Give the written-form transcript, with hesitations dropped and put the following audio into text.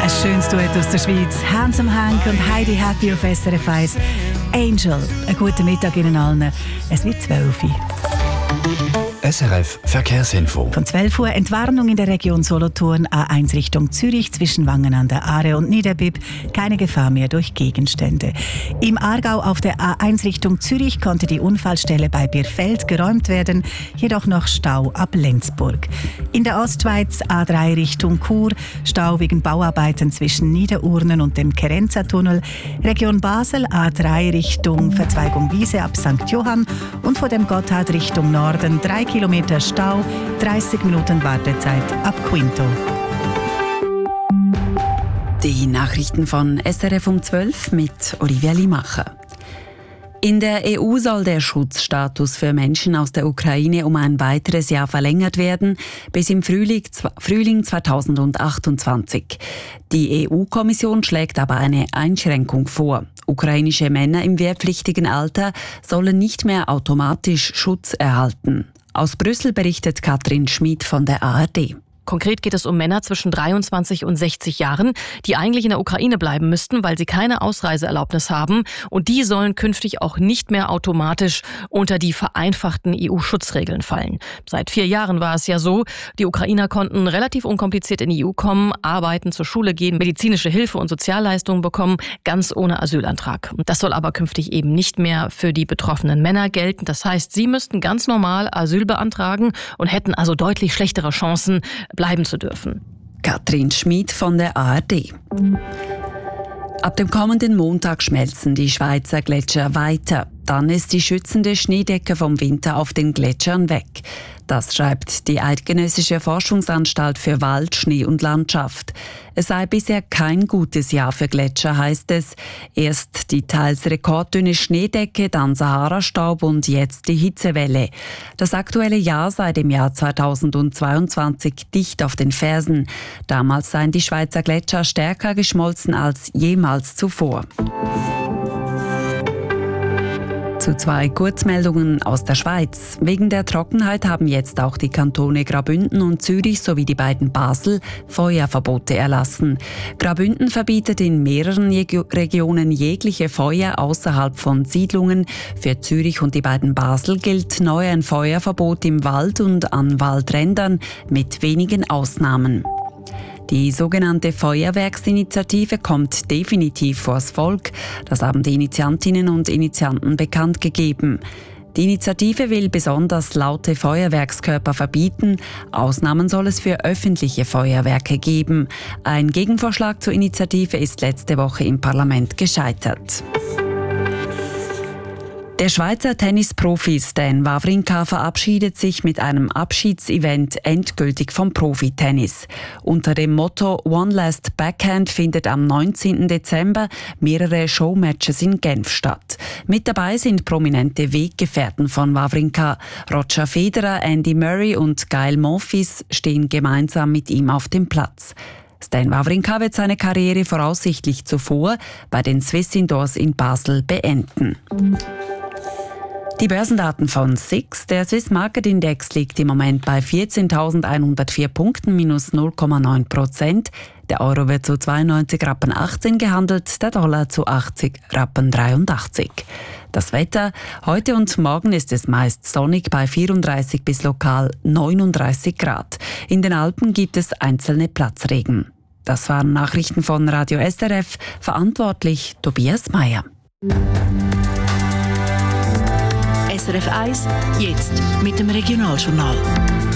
Ein schönes Duett aus der Schweiz. Handsome Hank und Heidi Happy auf SRF 1. Angel. Einen guten Mittag Ihnen allen. Es wird 12 Uhr. SRF Verkehrsinfo. Von 12 Uhr Entwarnung in der Region Solothurn, A1 Richtung Zürich zwischen Wangen an der Aare und Niederbipp. Keine Gefahr mehr durch Gegenstände. Im Aargau auf der A1 Richtung Zürich konnte die Unfallstelle bei Birfeld geräumt werden, jedoch noch Stau ab Lenzburg. In der Ostschweiz A3 Richtung Chur, Stau wegen Bauarbeiten zwischen Niederurnen und dem Kerenza-Tunnel. Region Basel A3 Richtung Verzweigung Wiese ab St. Johann und vor dem Gotthard Richtung Norden 3 Kilometer Stau, 30 Minuten Wartezeit ab Quinto. Die Nachrichten von SRF um 12 mit Olivia Limacher. In der EU soll der Schutzstatus für Menschen aus der Ukraine um ein weiteres Jahr verlängert werden, bis im Frühling 2028. Die EU-Kommission schlägt aber eine Einschränkung vor. Ukrainische Männer im wehrpflichtigen Alter sollen nicht mehr automatisch Schutz erhalten. Aus Brüssel berichtet Katrin Schmid von der ARD. Konkret geht es um Männer zwischen 23 und 60 Jahren, die eigentlich in der Ukraine bleiben müssten, weil sie keine Ausreiseerlaubnis haben. Und die sollen künftig auch nicht mehr automatisch unter die vereinfachten EU-Schutzregeln fallen. Seit 4 Jahren war es ja so, die Ukrainer konnten relativ unkompliziert in die EU kommen, arbeiten, zur Schule gehen, medizinische Hilfe und Sozialleistungen bekommen, ganz ohne Asylantrag. Und das soll aber künftig eben nicht mehr für die betroffenen Männer gelten. Das heißt, sie müssten ganz normal Asyl beantragen und hätten also deutlich schlechtere Chancen, bleiben zu dürfen. Katrin Schmid von der ARD. Ab dem kommenden Montag schmelzen die Schweizer Gletscher weiter. Dann ist die schützende Schneedecke vom Winter auf den Gletschern weg. Das schreibt die Eidgenössische Forschungsanstalt für Wald, Schnee und Landschaft. Es sei bisher kein gutes Jahr für Gletscher, heißt es. Erst die teils rekorddünne Schneedecke, dann Sahara-Staub und jetzt die Hitzewelle. Das aktuelle Jahr sei dem Jahr 2022 dicht auf den Fersen. Damals seien die Schweizer Gletscher stärker geschmolzen als jemals zuvor. Zu 2 Kurzmeldungen aus der Schweiz. Wegen der Trockenheit haben jetzt auch die Kantone Graubünden und Zürich sowie die beiden Basel Feuerverbote erlassen. Graubünden verbietet in mehreren Regionen jegliche Feuer außerhalb von Siedlungen. Für Zürich und die beiden Basel gilt neu ein Feuerverbot im Wald und an Waldrändern mit wenigen Ausnahmen. Die sogenannte Feuerwerksinitiative kommt definitiv vors Volk. Das haben die Initiantinnen und Initianten bekannt gegeben. Die Initiative will besonders laute Feuerwerkskörper verbieten. Ausnahmen soll es für öffentliche Feuerwerke geben. Ein Gegenvorschlag zur Initiative ist letzte Woche im Parlament gescheitert. Der Schweizer Tennisprofi Stan Wawrinka verabschiedet sich mit einem Abschiedsevent endgültig vom Profitennis. Unter dem Motto One Last Backhand findet am 19. Dezember mehrere Showmatches in Genf statt. Mit dabei sind prominente Weggefährten von Wawrinka. Roger Federer, Andy Murray und Gael Monfils stehen gemeinsam mit ihm auf dem Platz. Stan Wawrinka wird seine Karriere voraussichtlich zuvor bei den Swiss Indoors in Basel beenden. Die Börsendaten von SIX. Der Swiss Market Index liegt im Moment bei 14.104 Punkten, minus 0,9%. Der Euro wird zu 92,18 Rappen gehandelt, der Dollar zu 80,83 Rappen. Das Wetter. Heute und morgen ist es meist sonnig bei 34 bis lokal 39 Grad. In den Alpen gibt es einzelne Platzregen. Das waren Nachrichten von Radio SRF. Verantwortlich Tobias Meyer. SRF 1, jetzt mit dem Regionaljournal.